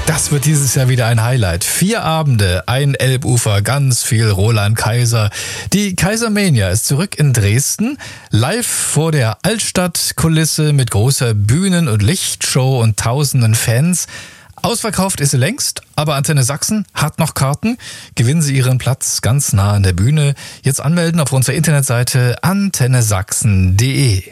Das wird dieses Jahr wieder ein Highlight. 4 Abende, ein Elbufer, ganz viel Roland Kaiser. Die Kaisermania ist zurück in Dresden, live vor der Altstadtkulisse mit großer Bühnen- und Lichtshow und tausenden Fans. Ausverkauft ist sie längst, aber Antenne Sachsen hat noch Karten. Gewinnen Sie Ihren Platz ganz nah an der Bühne. Jetzt anmelden auf unserer Internetseite antennesachsen.de.